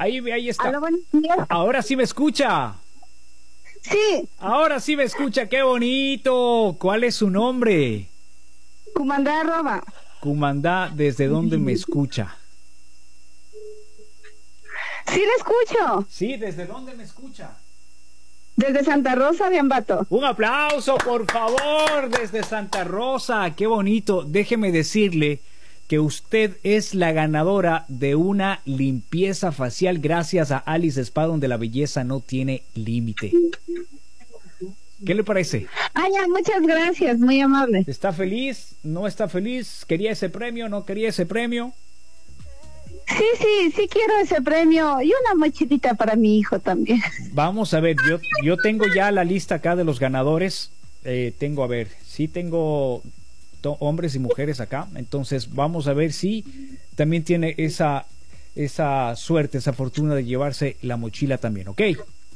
Ahí está. Hola, buenos días. Ahora sí me escucha. Sí, Ahora sí me escucha, qué bonito. ¿Cuál es su nombre? Cumandá Roba. Cumandá, ¿desde dónde me escucha? Sí, le escucho. Sí, ¿desde dónde me escucha? Desde Santa Rosa de Ambato. Un aplauso, por favor, desde Santa Rosa. Qué bonito. Déjeme decirle que usted es la ganadora de una limpieza facial gracias a Alice Spa, donde la belleza no tiene límite. ¿Qué le parece? Ay, ya, muchas gracias, muy amable. ¿Está feliz? ¿No está feliz? ¿Quería ese premio? ¿No quería ese premio? Sí quiero ese premio y una mochilita para mi hijo también. Vamos a ver, yo tengo ya la lista acá de los ganadores. Tengo hombres y mujeres acá. Entonces vamos a ver si también tiene esa suerte, esa fortuna de llevarse la mochila también, ¿ok?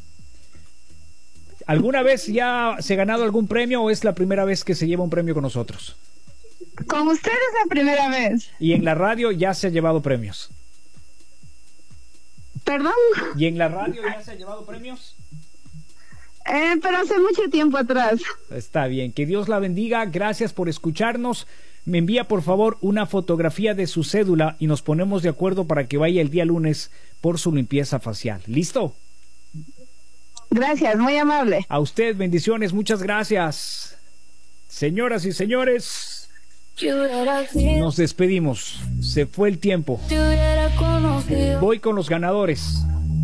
¿Alguna vez ya se ha ganado algún premio o es la primera vez que se lleva un premio con nosotros? Con ustedes la primera vez. Y en la radio ya se ha llevado premios. ¿Perdón? ¿Y en la radio ya se ha llevado premios? Pero hace mucho tiempo atrás. Está bien, que Dios la bendiga, gracias por escucharnos. Me envía por favor una fotografía de su cédula y nos ponemos de acuerdo para que vaya el día lunes por su limpieza facial. ¿Listo? Gracias, muy amable. A usted, bendiciones, muchas gracias. Señoras y señores, nos despedimos. Se fue el tiempo. Voy con los ganadores.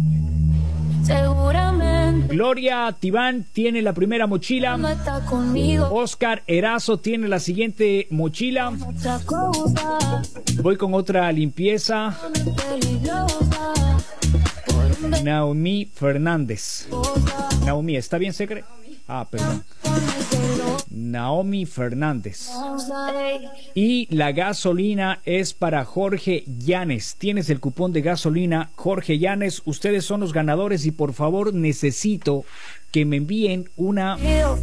Gloria Tibán tiene la primera mochila. Oscar Erazo tiene la siguiente mochila. Voy con otra limpieza. Naomi Fernández. Naomi, ¿está bien, Secre? Ah, perdón. Naomi Fernández. Y la gasolina es para Jorge Llanes. Tienes el cupón de gasolina, Jorge Llanes. Ustedes son los ganadores y por favor necesito que me envíen una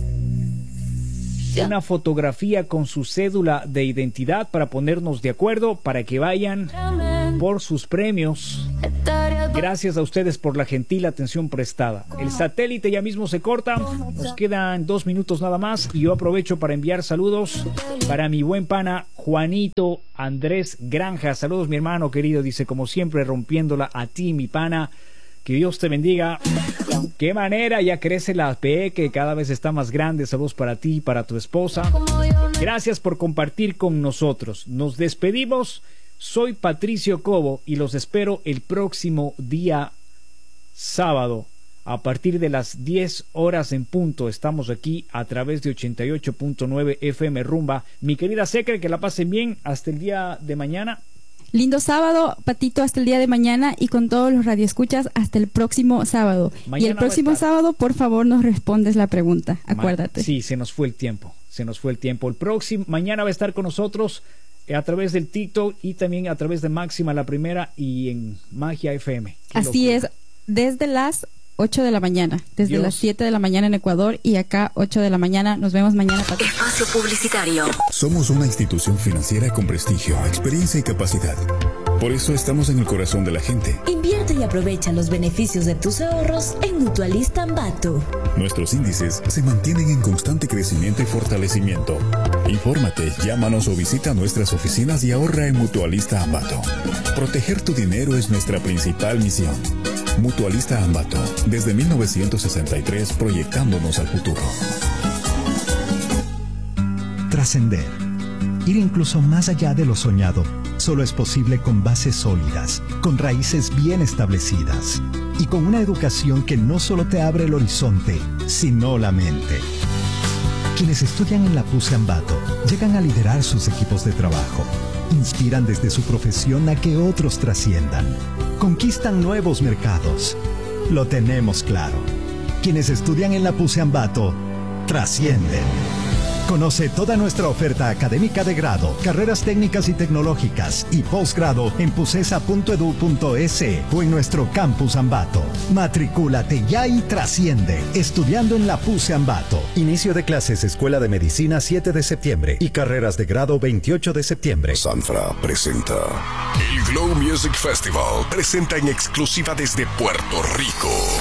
fotografía con su cédula de identidad para ponernos de acuerdo, para que vayan por sus premios. Gracias a ustedes por la gentil atención prestada. El satélite ya mismo se corta. Nos quedan 2 minutos nada más y yo aprovecho para enviar saludos para mi buen pana Juanito Andrés Granja. Saludos, mi hermano querido. Dice, como siempre, rompiéndola a ti, mi pana. Que Dios te bendiga. Qué manera, ya crece la que cada vez está más grande. Saludos para ti y para tu esposa. Gracias por compartir con nosotros. Nos despedimos. Soy Patricio Cobo y los espero el próximo día sábado a partir de las 10 horas en punto. Estamos aquí a través de 88.9 FM Rumba. Mi querida Secre, que la pasen bien hasta el día de mañana. Lindo sábado, Patito, hasta el día de mañana y con todos los radioescuchas hasta el próximo sábado. Mañana y el próximo sábado, por favor, nos respondes la pregunta. Acuérdate. Sí, se nos fue el tiempo. Mañana va a estar con nosotros a través del TikTok y también a través de Máxima la Primera y en Magia FM. Así es, desde las 8 de la mañana, desde las 7 de la mañana en Ecuador y acá 8 de la mañana. Nos vemos mañana. Espacio publicitario. Somos una institución financiera con prestigio, experiencia y capacidad. Por eso estamos en el corazón de la gente. Invierte y aprovecha los beneficios de tus ahorros en Mutualista Ambato. Nuestros índices se mantienen en constante crecimiento y fortalecimiento. Infórmate, llámanos o visita nuestras oficinas y ahorra en Mutualista Ambato. Proteger tu dinero es nuestra principal misión. Mutualista Ambato, desde 1963 proyectándonos al futuro. Trascender. Ir incluso más allá de lo soñado solo es posible con bases sólidas, con raíces bien establecidas y con una educación que no solo te abre el horizonte, sino la mente. Quienes estudian en la PUCE Ambato llegan a liderar sus equipos de trabajo, inspiran desde su profesión a que otros trasciendan, conquistan nuevos mercados. Lo tenemos claro. Quienes estudian en la PUCE Ambato trascienden. Conoce toda nuestra oferta académica de grado, carreras técnicas y tecnológicas y posgrado en pusesa.edu.es o en nuestro campus Ambato. Matricúlate ya y trasciende, estudiando en la PUSE Ambato. Inicio de clases Escuela de Medicina 7 de septiembre y carreras de grado 28 de septiembre. Sanfra presenta el Glow Music Festival. Presenta en exclusiva desde Puerto Rico